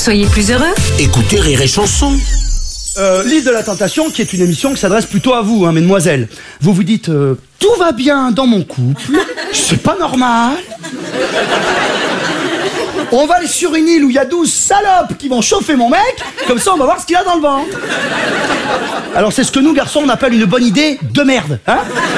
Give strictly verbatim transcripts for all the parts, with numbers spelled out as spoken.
soyez plus heureux. Écoutez Rire et Chanson. Euh, L'île de la Tentation, qui est une émission qui s'adresse plutôt à vous, hein, mesdemoiselles. Vous vous dites, euh, tout va bien dans mon couple, c'est pas normal. On va aller sur une île où il y a douze salopes qui vont chauffer mon mec, comme ça on va voir ce qu'il a dans le ventre. Alors c'est ce que nous, garçons, on appelle une bonne idée de merde, hein.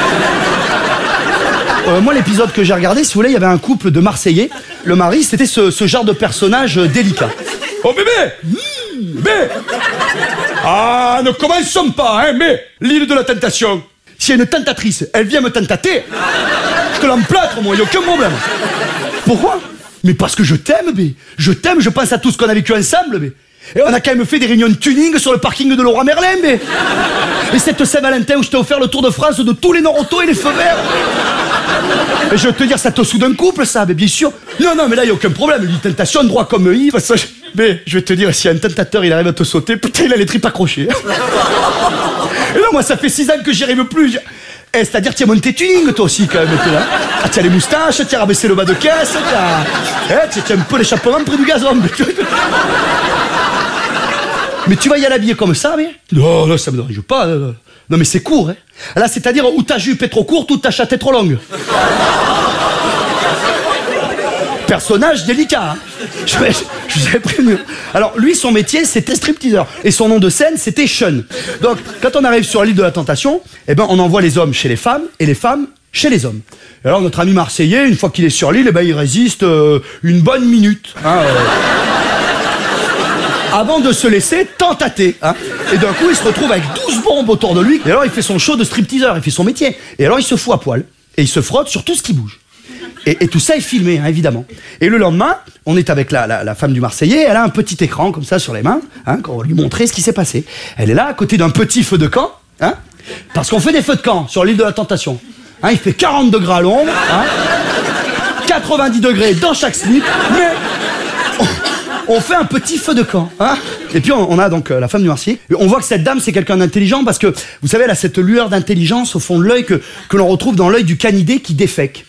Euh, moi, l'épisode que j'ai regardé, si vous voulez, il y avait un couple de Marseillais. Le mari, c'était ce, ce genre de personnage euh, délicat. Oh bébé mmh, Bébé Ah, ne commençons pas, hein, mais l'île de la tentation. S'il y a une tentatrice, elle vient me tentater, je te l'emplâtre, moi, il n'y a aucun problème. Pourquoi? Mais parce que je t'aime, bé. Je t'aime, je pense à tout ce qu'on a vécu ensemble, bé. Et on a quand même fait des réunions de tuning sur le parking de Leroy Merlin, bé. Et cette Saint-Valentin où je t'ai offert le Tour de France de tous les nord-autos et les feux verts. Et je veux te dire, ça te soude un couple, ça, mais bien sûr. Non, non, mais là, il n'y a aucun problème. Une tentation, droit comme Yves, ça... Je... Mais je vais te dire, si un tentateur, il arrive à te sauter, putain, il a les tripes accrochées. Et là, moi, ça fait six ans que j'y arrive plus. Eh, c'est-à-dire, tu as monté tuning, toi aussi, quand même, là. Ah, tu as les moustaches, tu as rabaissé le bas de caisse, tu as... Eh, tu as un peu l'échappement près du gazon. Mais tu vas y aller habillé comme ça, mais... Non, non, ça me dérange pas. Non, mais c'est court, hein. Là, c'est-à-dire, où ta jupe est trop courte, ou ta chatte est trop longue. Personnage délicat, hein. Je, je, je vous avais prévenu. Alors, lui, son métier, c'était stripteaseur. Et son nom de scène, c'était Sean. Donc, quand on arrive sur l'île de la Tentation, eh ben, on envoie les hommes chez les femmes, et les femmes chez les hommes. Et alors, notre ami Marseillais, une fois qu'il est sur l'île, eh ben, il résiste euh, une bonne minute. Hein, euh... avant de se laisser tentater, hein. Et d'un coup, il se retrouve avec douze bombes autour de lui. Et alors, il fait son show de stripteaseur, il fait son métier. Et alors, il se fout à poil. Et il se frotte sur tout ce qui bouge. Et, et tout ça est filmé, hein, évidemment. Et le lendemain, on est avec la, la, la femme du Marseillais. Elle a un petit écran, comme ça, sur les mains, hein, qu'on va lui montrer ce qui s'est passé. Elle est là, à côté d'un petit feu de camp, hein, parce qu'on fait des feux de camp sur l'île de la Tentation. Hein, il fait quarante degrés à l'ombre, hein, quatre-vingt-dix degrés dans chaque slip, mais... On, on fait un petit feu de camp, hein. Et puis on, on a donc euh, la femme du Marseillais. On voit que cette dame, c'est quelqu'un d'intelligent parce que, vous savez, elle a cette lueur d'intelligence au fond de l'œil que, que l'on retrouve dans l'œil du canidé qui défèque.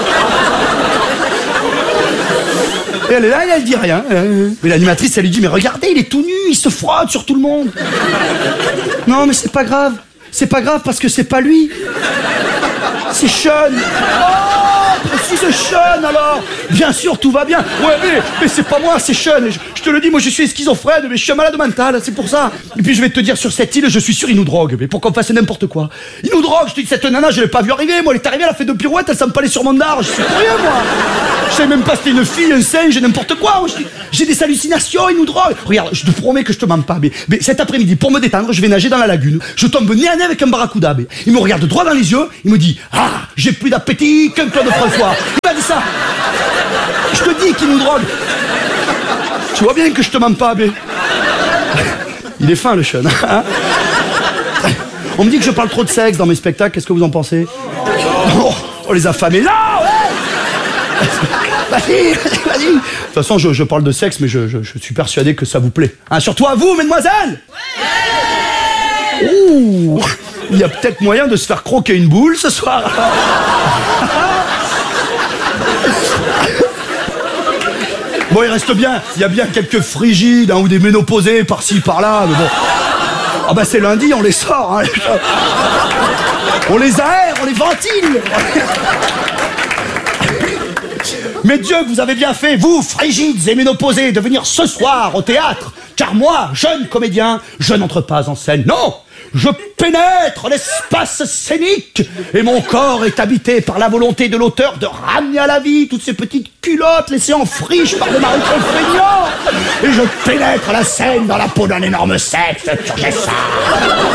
Et elle est là et elle dit rien. Mais l'animatrice, elle lui dit, mais regardez, il est tout nu, il se frotte sur tout le monde. Non, mais c'est pas grave. C'est pas grave parce que c'est pas lui. C'est Sean. Oh, si c'est Sean alors. Bien sûr, tout va bien. Ouais, mais, mais c'est pas moi, c'est Sean. Je, je te le dis, moi je suis schizophrène, mais je suis un malade mental, c'est pour ça. Et puis je vais te dire, sur cette île, je suis sûr, il nous drogue. Mais pour qu'on fasse n'importe quoi. Il nous drogue, je te dis, cette nana, je l'ai pas vu arriver. Moi, elle est arrivée, elle a fait deux pirouettes, elle s'en parlait sur mon dard. Je suis pour rien, moi. Je sais même pas si c'était une fille, un singe, n'importe quoi. J'ai des hallucinations, il nous drogue. Regarde, je te promets que je te mens pas. Mais, mais cet après-midi, pour me détendre, je vais nager dans la lagune. Je tombe nez à nez avec un barracuda. Mais il me regarde droit dans les yeux, il me dit, ah, j'ai plus d'appétit qu'un Claude François. Il m'a dit ça. Je te dis qu'il nous drogue. Tu vois bien que je te mens pas, bé. Il est fin, le Sean. Hein. On me dit que je parle trop de sexe dans mes spectacles. Qu'est-ce que vous en pensez? Oh, on les affamés là, ouais. Vas-y, vas-y. De toute façon, je, je parle de sexe, mais je, je, je suis persuadé que ça vous plaît. Hein, surtout à vous, mesdemoiselles. Ouais. Ouh, il y a peut-être moyen de se faire croquer une boule ce soir. Bon, il reste bien, il y a bien quelques frigides, hein, ou des ménopausés par-ci, par-là, mais bon. Ah bah c'est lundi, on les sort, hein. On les aère, on les ventile. Mais Dieu, que vous avez bien fait, vous, frigides et ménopausés, de venir ce soir au théâtre. Car moi, jeune comédien, je n'entre pas en scène. Non! Je pénètre l'espace scénique et mon corps est habité par la volonté de l'auteur de ramener à la vie toutes ces petites culottes laissées en friche par des maris feignants. Et je pénètre la scène dans la peau d'un énorme sexe turgescent.